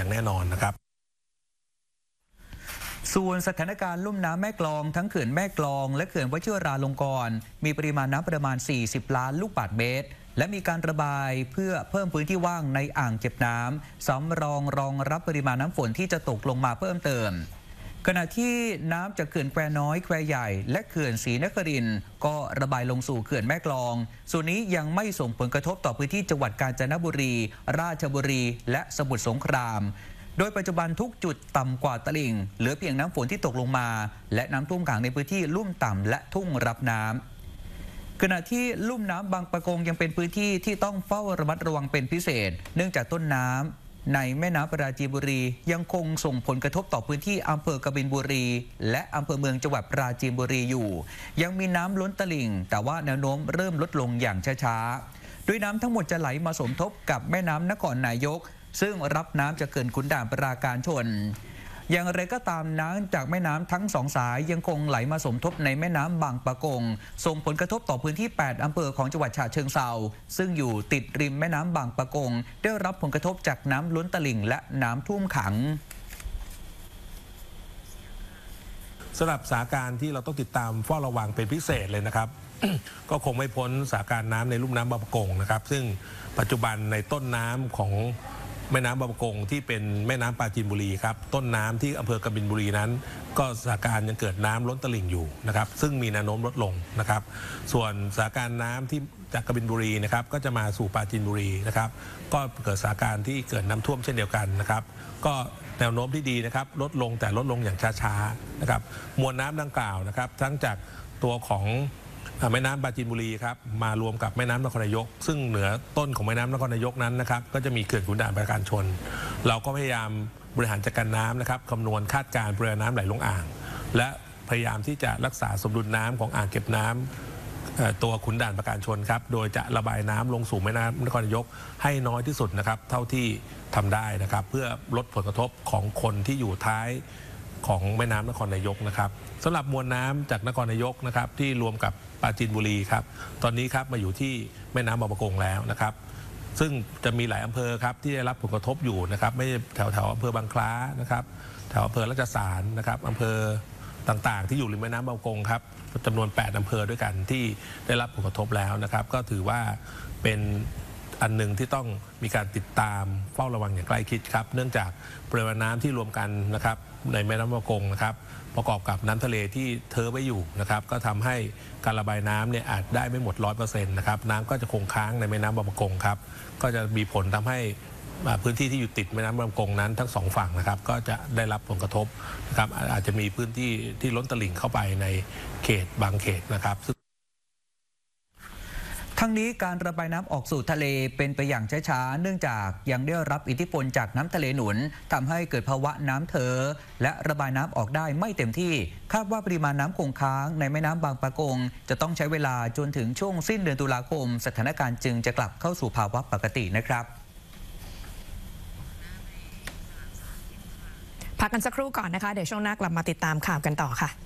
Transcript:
อย่างแน่นอนนะครับส่วนสถานการณ์ลุ่มน้ำแม่กลองทั้งเขื่อนแม่กลองและเขื่อนวชิราลงกรณ์มีปริมาณน้ำประมาณ40 ล้านลูกบาศก์เมตรและมีการระบายเพื่อเพิ่มพื้นที่ว่างในอ่างเก็บน้ำสำรองรับปริมาณน้ำฝนที่จะตกลงมาเพิ่มเติมขณะที่น้ำจากเขื่อนแควน้อยแควใหญ่และเขื่อนศรีนครินทร์ก็ระบายลงสู่เขื่อนแม่กลองส่วนนี้ยังไม่ส่งผลกระทบต่อพื้นที่จังหวัดกาญจนบุรีราชบุรีและสมุทรสงครามโดยปัจจุบันทุกจุดต่ำกว่าตลิ่งเหลือเพียงน้ำฝนที่ตกลงมาและน้ำท่วมขังในพื้นที่ลุ่มต่ำและทุ่งรับน้ำขณะที่ลุ่มน้ำบางปะกงยังเป็นพื้นที่ที่ต้องเฝ้าระมัดระวังเป็นพิเศษเนื่องจากต้นน้ำในแม่น้ำปราจีนบุรียังคงส่งผลกระทบต่อพื้นที่อำเภอกบินบุรีและอำเภอเมืองจังหวัดปราจีนบุรีอยู่ยังมีน้ำล้นตลิ่งแต่ว่าแนวโน้มเริ่มลดลงอย่างช้าๆโดยน้ำทั้งหมดจะไหลมาสมทบกับแม่น้ำนครนายกซึ่งรับน้ำจากเขื่อนขุนด่านปราการชนอย่างไรก็ตามน้ำจากแม่น้ำทั้งสองสายยังคงไหลมาสมทบในแม่น้ำบางปะกงส่งผลกระทบต่อพื้นที่8อำเภอของจังหวัดฉะเชิงเทราซึ่งอยู่ติดริมแม่น้ำบางปะกงได้รับผลกระทบจากน้ำล้นตลิ่งและน้ำท่วมขังสำหรับสถานการณ์ที่เราต้องติดตามเฝ้าระวังเป็นพิเศษเลยนะครับ ก็คงไม่พ้นสถานการณ์น้ำในลุ่มน้ำบางปะกงนะครับซึ่งปัจจุบันในต้นน้ำของแม่น้ำบางปะกงที่เป็นแม่น้ำปราจีนบุรีครับต้นน้ำที่อำเภอกบินบุรีนั้นก็สถานการณ์ยังเกิดน้ำล้นตลิ่งอยู่นะครับซึ่งมีแนวโน้มลดลงนะครับส่วนสถานการณ์น้ำที่จากกบินบุรีนะครับก็จะมาสู่ปราจีนบุรีนะครับก็เกิดสถานการณ์ที่เกิดน้ำท่วมเช่นเดียวกันนะครับก็แนวโน้มที่ดีนะครับลดลงแต่ลดลงอย่างช้าๆนะครับมวลน้ำดังกล่าวนะครับทั้งจากตัวของแม่น้ำปราจีนบุรีครับมารวมกับแม่น้ำนครนายกซึ่งเหนือต้นของแม่น้ำนครนายกนั้นนะครับก็จะมีเขื่อนขุนด่านปราการชนเราก็พยายามบริหารจัดการน้ำนะครับคำนวณคาดการณ์ปริมาณน้ำไหลลงอ่างและพยายามที่จะรักษาสมดุลน้ำของอ่างเก็บน้ำตัวขุนด่านปราการชนครับโดยจะระบายน้ำลงสู่แม่น้ำนครนายกให้น้อยที่สุดนะครับเท่าที่ทำได้นะครับเพื่อลดผลกระทบของคนที่อยู่ท้ายของแม่น้ำนครนายกนะครับสำหรับมวลน้ำจากนครนายกนะครับที่รวมกับปราจีนบุรีครับตอนนี้ครับมาอยู่ที่แม่น้ำบางปะกงแล้วนะครับซึ่งจะมีหลายอำเภอครับที่ได้รับผลกระทบอยู่นะครับไม่แถวอำเภอบางคล้านะครับแถวอำเภอราชสารนะครับอำเภอต่างๆที่อยู่ริมแม่น้ำบางปะกงครับจำนวน8อำเภอด้วยกันที่ได้รับผลกระทบแล้วนะครับก็ถือว่าเป็นอันหนึ่งที่ต้องมีการติดตามเฝ้าระวังอย่างใกล้ชิดครับเนื่องจากปริมาณน้ำที่รวมกันนะครับในแม่น้ำบางปะกงนะครับประกอบกับน้ำทะเลที่เทไว้อยู่นะครับก็ทำให้การระบายน้ำเนี่ยอาจได้ไม่หมด 100% นะครับน้ำก็จะคงค้างในแม่น้ำบางปะกงครับก็จะมีผลทำให้พื้นที่ที่อยู่ติดแม่น้ำบางปะกงนั้นทั้งสองฝั่งนะครับก็จะได้รับผลกระทบนะครับอาจจะมีพื้นที่ที่ล้นตลิ่งเข้าไปในเขตบางเขตนะครับทั้งนี้การระบายน้ำออกสู่ทะเลเป็นไปอย่างช้าๆเนื่องจากยังได้รับอิทธิพลจากน้ำทะเลหนุนทำให้เกิดภาวะน้ำเทอะและระบายน้ำออกได้ไม่เต็มที่คาดว่าปริมาณน้ำคงค้างในแม่น้ำบางปะกงจะต้องใช้เวลาจนถึงช่วงสิ้นเดือนตุลาคมสถานการณ์จึงจะกลับเข้าสู่ภาวะปกตินะครับพักกันสักครู่ก่อนนะคะเดี๋ยวช่วงหน้ากลับมาติดตามข่าวกันต่อค่ะ